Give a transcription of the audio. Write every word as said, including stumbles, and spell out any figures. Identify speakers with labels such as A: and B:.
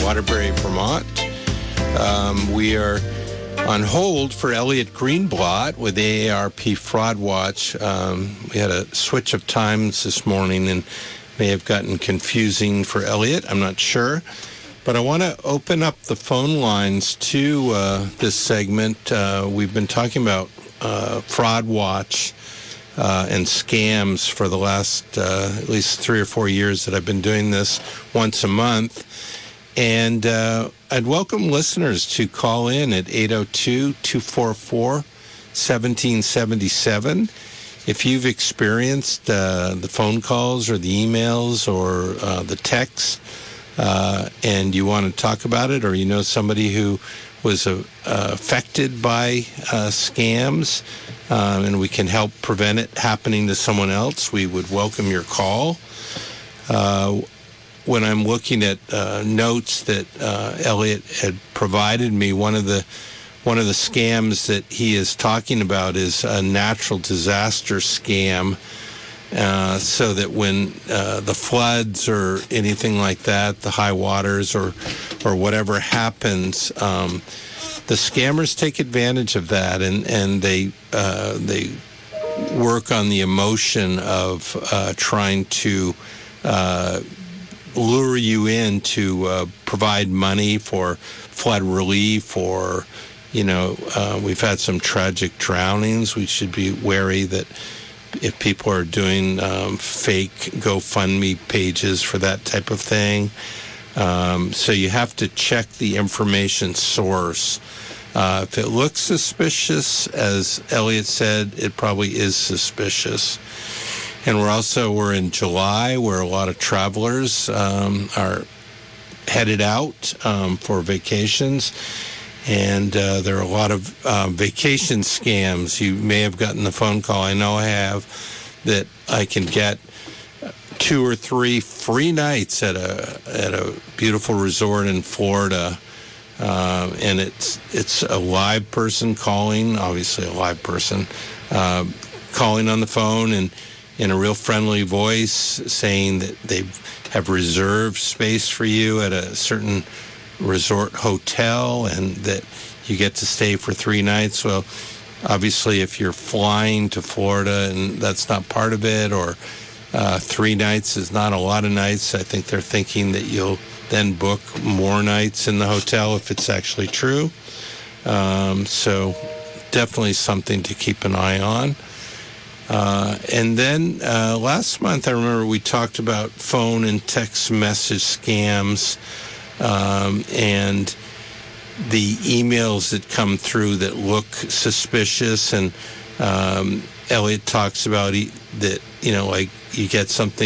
A: Waterbury, Vermont. Um, we are on hold for Elliot Greenblatt with A A R P Fraud Watch. Um, we had a switch of times this morning and may have gotten confusing for Elliot. I'm not sure. But I want to open up the phone lines to uh, this segment. Uh, we've been talking about uh, Fraud Watch uh, and scams for the last uh, at least three or four years that I've been doing this once a month. And uh, I'd welcome listeners to call in at eight oh two, two four four, one seven seven seven. If you've experienced uh, the phone calls or the emails or uh, the texts, uh, and you want to talk about it, or you know somebody who was uh, uh, affected by uh, scams, um, and we can help prevent it happening to someone else, we would welcome your call. Uh, when I'm looking at uh, notes that uh, Elliot had provided me, one of the one of the scams that he is talking about is a natural disaster scam. Uh, so that when uh, the floods or anything like that, the high waters or or whatever happens, um, the scammers take advantage of that, and and they uh, they work on the emotion of uh, trying to uh, lure you in to uh, provide money for flood relief, or you know, uh, we've had some tragic drownings. We should be wary that if people are doing um, fake GoFundMe pages for that type of thing. Um, so you have to check the information source. Uh, if it looks suspicious, as Elliot said, it probably is suspicious. And we're also, we're in July, where a lot of travelers um, are headed out um, for vacations. And uh, there are a lot of uh, vacation scams. You may have gotten the phone call, I know I have, that I can get two or three free nights at a at a beautiful resort in Florida. Uh, and it's it's a live person calling, obviously a live person, uh, calling on the phone and in a real friendly voice saying that they have reserved space for you at a certain resort hotel and that you get to stay for three nights. Well, obviously, if you're flying to Florida and that's not part of it, or uh, three nights is not a lot of nights, I think they're thinking that you'll then book more nights in the hotel if it's actually true. Um, so definitely something to keep an eye on. Uh, and then uh, last month, I remember we talked about phone and text message scams. Um, and the emails that come through that look suspicious, and um, Elliot talks about e- that, you know, like you get something